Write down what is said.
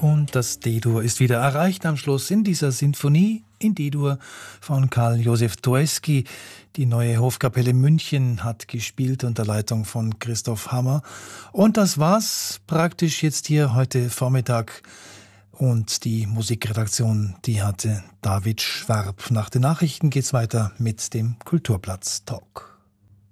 Und das D-Dur ist wieder erreicht am Schluss in dieser Sinfonie in D-Dur von Karl Josef Doeschky. Die Neue Hofkapelle München hat gespielt unter Leitung von Christoph Hammer. Und das war's praktisch jetzt hier heute Vormittag. Und die Musikredaktion, die hatte David Schwab. Nach den Nachrichten geht's weiter mit dem Kulturplatz-Talk.